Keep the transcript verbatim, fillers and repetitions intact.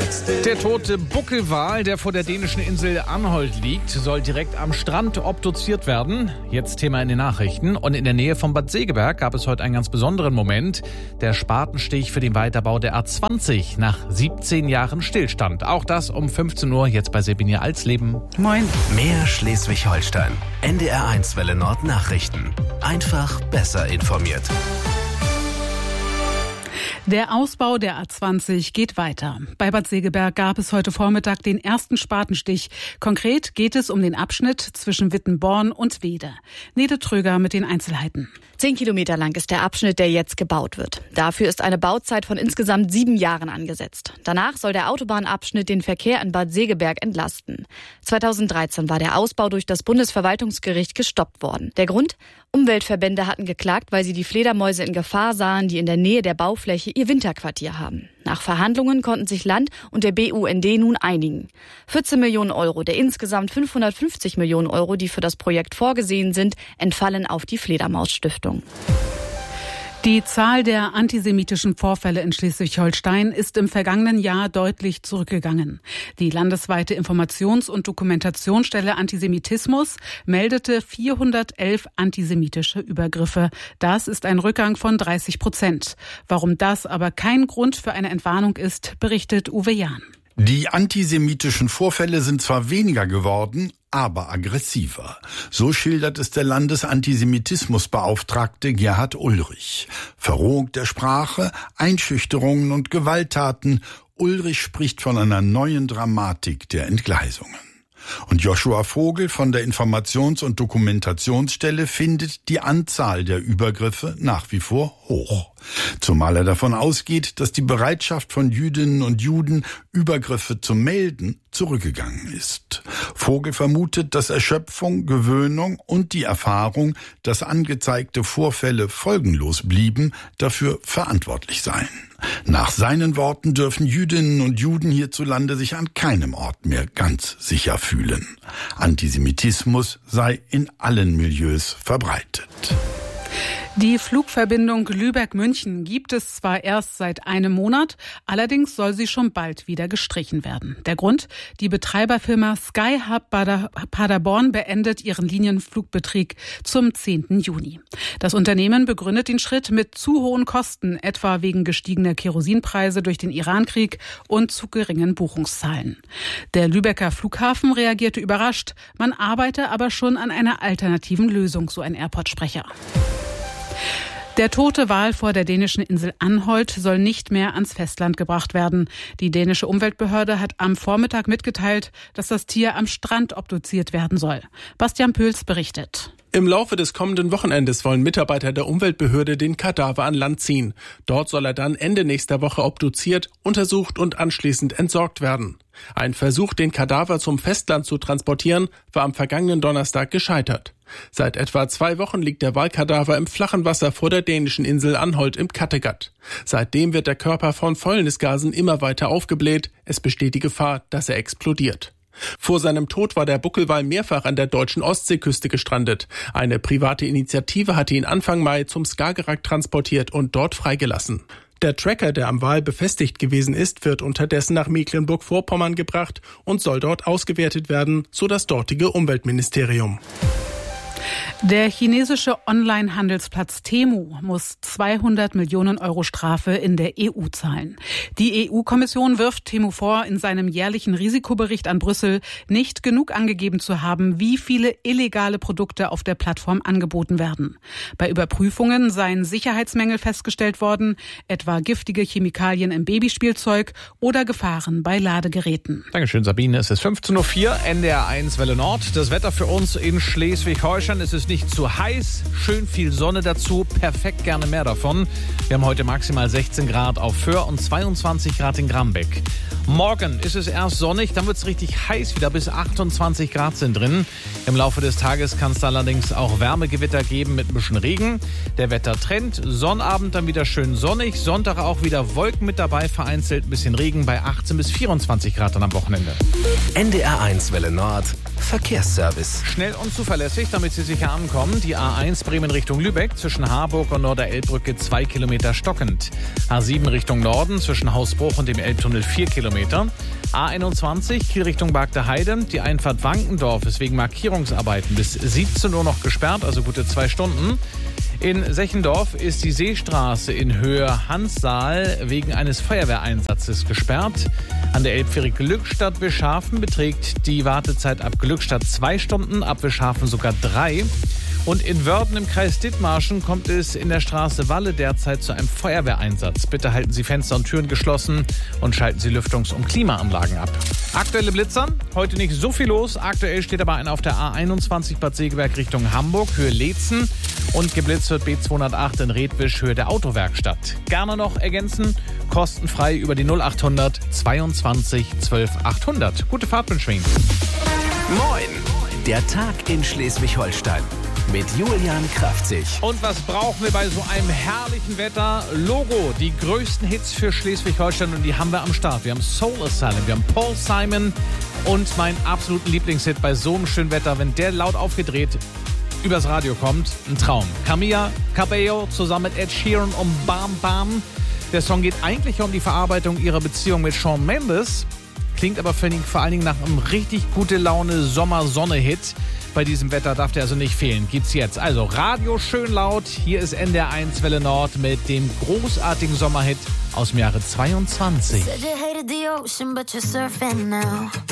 Der tote Buckelwal, der vor der dänischen Insel Anholt liegt, soll direkt am Strand obduziert werden. Jetzt Thema in den Nachrichten. Und in der Nähe von Bad Segeberg gab es heute einen ganz besonderen Moment. Der Spatenstich für den Weiterbau der A zwanzig nach siebzehn Jahren Stillstand. Auch das um fünfzehn Uhr jetzt bei Sabine Alsleben. Moin. Mehr Schleswig-Holstein. N D R eins Welle Nord Nachrichten. Einfach besser informiert. Der Ausbau der A zwanzig geht weiter. Bei Bad Segeberg gab es heute Vormittag den ersten Spatenstich. Konkret geht es um den Abschnitt zwischen Wittenborn und Weede. Nede Tröger mit den Einzelheiten. Zehn Kilometer lang ist der Abschnitt, der jetzt gebaut wird. Dafür ist eine Bauzeit von insgesamt sieben Jahren angesetzt. Danach soll der Autobahnabschnitt den Verkehr in Bad Segeberg entlasten. zweitausenddreizehn war der Ausbau durch das Bundesverwaltungsgericht gestoppt worden. Der Grund? Umweltverbände hatten geklagt, weil sie die Fledermäuse in Gefahr sahen, die in der Nähe der Baufläche ihr Winterquartier haben. Nach Verhandlungen konnten sich Land und der B U N D nun einigen. vierzehn Millionen Euro der insgesamt fünfhundertfünfzig Millionen Euro, die für das Projekt vorgesehen sind, entfallen auf die Fledermausstiftung. Die Zahl der antisemitischen Vorfälle in Schleswig-Holstein ist im vergangenen Jahr deutlich zurückgegangen. Die landesweite Informations- und Dokumentationsstelle Antisemitismus meldete vierhundertelf antisemitische Übergriffe. Das ist ein Rückgang von dreißig Prozent. Warum das aber kein Grund für eine Entwarnung ist, berichtet Uwe Jahn. Die antisemitischen Vorfälle sind zwar weniger geworden, aber aggressiver. So schildert es der Landesantisemitismusbeauftragte Gerhard Ulrich. Verrohung der Sprache, Einschüchterungen und Gewalttaten. Ulrich spricht von einer neuen Dramatik der Entgleisungen. Und Joshua Vogel von der Informations- und Dokumentationsstelle findet die Anzahl der Übergriffe nach wie vor hoch. Zumal er davon ausgeht, dass die Bereitschaft von Jüdinnen und Juden, Übergriffe zu melden, zurückgegangen ist. Vogel vermutet, dass Erschöpfung, Gewöhnung und die Erfahrung, dass angezeigte Vorfälle folgenlos blieben, dafür verantwortlich seien. Nach seinen Worten dürfen Jüdinnen und Juden hierzulande sich an keinem Ort mehr ganz sicher fühlen. Antisemitismus sei in allen Milieus verbreitet. Die Flugverbindung Lübeck-München gibt es zwar erst seit einem Monat, allerdings soll sie schon bald wieder gestrichen werden. Der Grund? Die Betreiberfirma Skyhub Paderborn beendet ihren Linienflugbetrieb zum zehnten Juni. Das Unternehmen begründet den Schritt mit zu hohen Kosten, etwa wegen gestiegener Kerosinpreise durch den Irankrieg und zu geringen Buchungszahlen. Der Lübecker Flughafen reagierte überrascht, man arbeite aber schon an einer alternativen Lösung, so ein Airport-Sprecher. Der tote Wal vor der dänischen Insel Anholt soll nicht mehr ans Festland gebracht werden. Die dänische Umweltbehörde hat am Vormittag mitgeteilt, dass das Tier am Strand obduziert werden soll. Bastian Pöls berichtet. Im Laufe des kommenden Wochenendes wollen Mitarbeiter der Umweltbehörde den Kadaver an Land ziehen. Dort soll er dann Ende nächster Woche obduziert, untersucht und anschließend entsorgt werden. Ein Versuch, den Kadaver zum Festland zu transportieren, war am vergangenen Donnerstag gescheitert. Seit etwa zwei Wochen liegt der Walkadaver im flachen Wasser vor der dänischen Insel Anholt im Kattegat. Seitdem wird der Körper von Fäulnisgasen immer weiter aufgebläht. Es besteht die Gefahr, dass er explodiert. Vor seinem Tod war der Buckelwal mehrfach an der deutschen Ostseeküste gestrandet. Eine private Initiative hatte ihn Anfang Mai zum Skagerrak transportiert und dort freigelassen. Der Tracker, der am Wal befestigt gewesen ist, wird unterdessen nach Mecklenburg-Vorpommern gebracht und soll dort ausgewertet werden, so das dortige Umweltministerium. Der chinesische Online-Handelsplatz Temu muss zweihundert Millionen Euro Strafe in der E U zahlen. Die E U-Kommission wirft Temu vor, in seinem jährlichen Risikobericht an Brüssel nicht genug angegeben zu haben, wie viele illegale Produkte auf der Plattform angeboten werden. Bei Überprüfungen seien Sicherheitsmängel festgestellt worden, etwa giftige Chemikalien im Babyspielzeug oder Gefahren bei Ladegeräten. Dankeschön, Sabine. Es ist fünfzehn Uhr vier, N D R eins Welle Nord. Das Wetter für uns in Schleswig-Holstein. Es ist nicht zu heiß, schön viel Sonne dazu, perfekt, gerne mehr davon. Wir haben heute maximal sechzehn Grad auf Föhr und zweiundzwanzig Grad in Grambeck. Morgen ist es erst sonnig, dann wird es richtig heiß, wieder bis achtundzwanzig Grad sind drin. Im Laufe des Tages kann es allerdings auch Wärmegewitter geben mit ein bisschen Regen. Der Wettertrend, Sonnabend dann wieder schön sonnig, Sonntag auch wieder Wolken mit dabei, vereinzelt ein bisschen Regen bei achtzehn bis vierundzwanzig Grad dann am Wochenende. N D R eins Welle Nord, Verkehrsservice. Schnell und zuverlässig, damit Sie sicher ankommen. Die A eins Bremen Richtung Lübeck zwischen Harburg und Norderelbbrücke zwei Kilometer stockend. A sieben Richtung Norden zwischen Hausbruch und dem Elbtunnel vier Kilometer. Kilometer. A einundzwanzig, Kiel Richtung Bagde-Heide. Die Einfahrt Wankendorf ist wegen Markierungsarbeiten bis siebzehn Uhr noch gesperrt, also gute zwei Stunden. In Sechendorf ist die Seestraße in Höhe Hanssaal wegen eines Feuerwehreinsatzes gesperrt. An der Elbfähre Glückstadt-Wischhafen beträgt die Wartezeit ab Glückstadt zwei Stunden, ab Wischhafen sogar drei. Und in Wörden im Kreis Dithmarschen kommt es in der Straße Walle derzeit zu einem Feuerwehreinsatz. Bitte halten Sie Fenster und Türen geschlossen und schalten Sie Lüftungs- und Klimaanlagen ab. Aktuelle Blitzer, heute nicht so viel los. Aktuell steht aber einer auf der A einundzwanzig Bad Segeberg Richtung Hamburg, Höhe Leetzen. Und geblitzt wird B zweihundertacht in Redwisch, Höhe der Autowerkstatt. Gerne noch ergänzen, kostenfrei über die null achthundert zweiundzwanzig zwölf achthundert. Gute Fahrt wünschen wir Ihnen. Moin! Der Tag in Schleswig-Holstein. Mit Julian Kraftzig. Und was brauchen wir bei so einem herrlichen Wetter? Logo, die größten Hits für Schleswig-Holstein und die haben wir am Start. Wir haben Soul Asylum, wir haben Paul Simon und meinen absoluten Lieblingshit bei so einem schönen Wetter, wenn der laut aufgedreht übers Radio kommt, ein Traum. Camila Cabello zusammen mit Ed Sheeran und Bam Bam. Der Song geht eigentlich um die Verarbeitung ihrer Beziehung mit Shawn Mendes, klingt aber vor allen Dingen nach einem richtig gute Laune Sommer-Sonne-Hit. Bei diesem Wetter darf der also nicht fehlen. Gibt's jetzt. Also Radio schön laut. Hier ist N D R eins Welle Nord mit dem großartigen Sommerhit aus dem Jahre zweiundzwanzig.